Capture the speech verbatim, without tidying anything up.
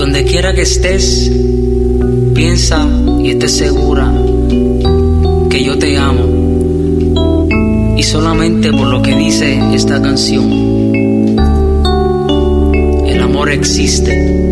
Donde quiera que estés, piensa y estés segura que yo te amo. Y solamente por lo que dice esta canción, el amor existe.